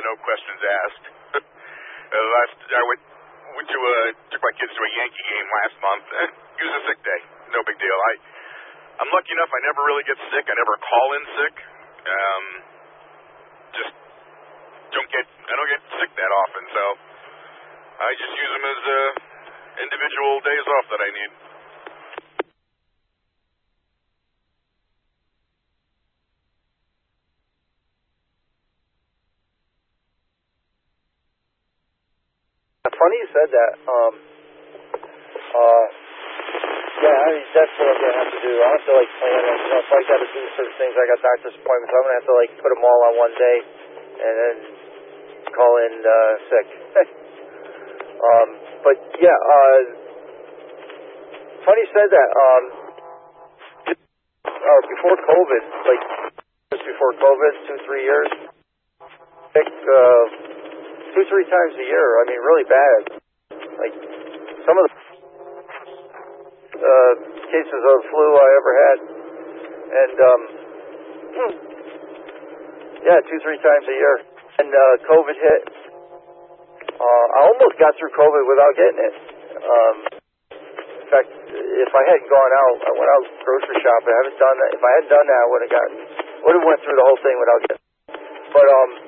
no questions asked. I took my kids to a Yankee game last month. Use a sick day, no big deal. I'm lucky enough I never really get sick. I never call in sick. Just I don't get sick that often, so I just use them as individual days off that I need. Funny you said that. Yeah, I mean, that's what I'm going to have to do. I'll have to, plan it. If I got to do certain things, I got doctor's appointments, I'm going to have to, put them all on one day and then call in sick. But, yeah, funny you said that. Before COVID, just before COVID, 2-3 years, sick 2-3 times a year. I mean, really bad. Some of the cases of flu I ever had, and 2-3 times a year. And COVID hit. I almost got through COVID without getting it. In fact, if I hadn't gone out, I went out grocery shopping. I haven't done that. If I hadn't done that, I would have went through the whole thing without getting it. But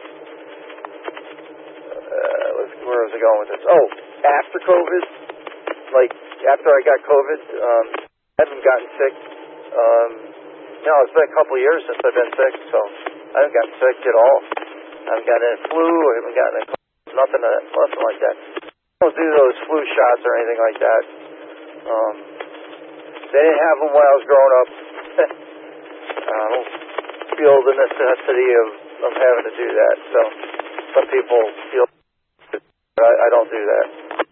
where was I going with this? Oh, after COVID, after I got COVID, I haven't gotten sick. It's been a couple of years since I've been sick, so I haven't gotten sick at all. I haven't gotten a flu. I haven't gotten nothing like that. I don't do those flu shots or anything like that. They didn't have them when I was growing up. I don't feel the necessity of having to do that. So some people feel. I don't do that.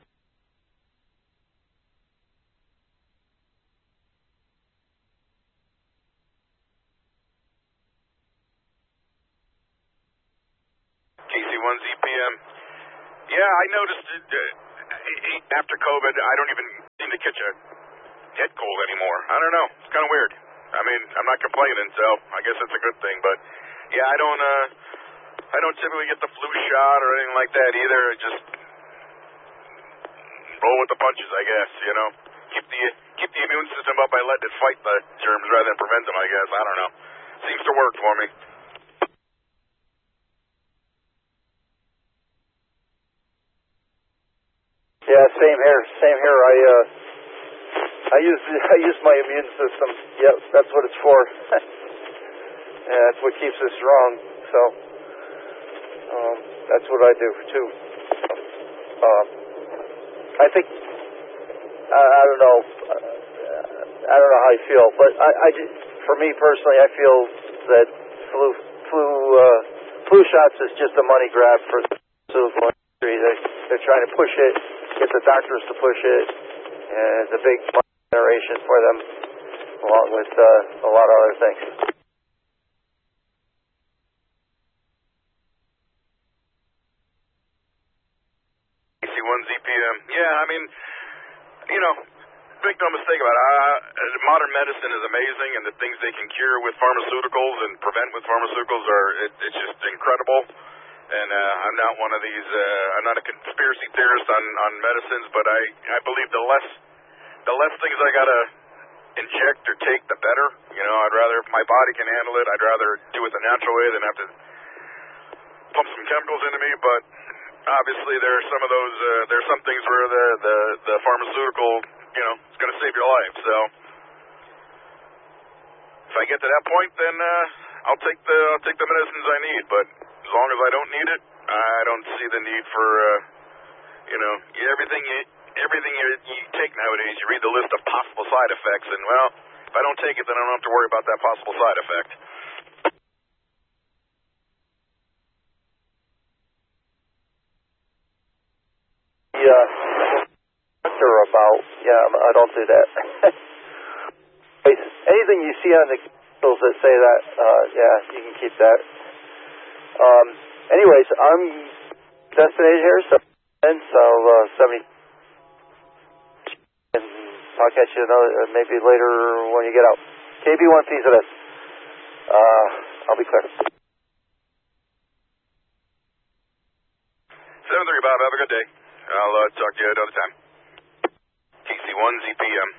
KC1ZPM. Yeah, I noticed it, after COVID, I don't even seem to catch a head cold anymore. I don't know. It's kind of weird. I mean, I'm not complaining, so I guess it's a good thing. But yeah, I don't typically get the flu shot or anything like that either. Just roll with the punches, I guess. Keep the immune system up by letting it fight the germs rather than prevent them, I guess. I don't know. Seems to work for me. Yeah, same here. I use my immune system. Yep, that's what it's for. Yeah, that's what keeps us strong. So that's what I do too. I think I don't know. I don't know how you feel, but for me personally, I feel that flu shots is just a money grab for the pharmaceutical industry. They're trying to push it, get the doctors to push it, and it's a big money generation for them, along with a lot of other things. KC1ZPM. Yeah, I mean, make no mistake about it. Modern medicine is amazing, and the things they can cure with pharmaceuticals and prevent with pharmaceuticals it's just incredible. And I'm not one of these. I'm not a conspiracy theorist on medicines, but I believe the less things I gotta inject or take, the better. I'd rather, if my body can handle it, I'd rather do it the natural way than have to pump some chemicals into me. But obviously, there's some things where the pharmaceutical, it's going to save your life. So if I get to that point, then I'll take the medicines I need. But as long as I don't need it, I don't see the need for everything you take nowadays. You read the list of possible side effects, and if I don't take it, then I don't have to worry about that possible side effect. I don't do that. Anything you see on the bills that say that, you can keep that. Anyways, I'm destinated here, so 70. And I'll catch you maybe later when you get out. KB1PZS. I'll be clear. further, Bob. Have a good day. I'll talk to you another time. TC1 ZPM.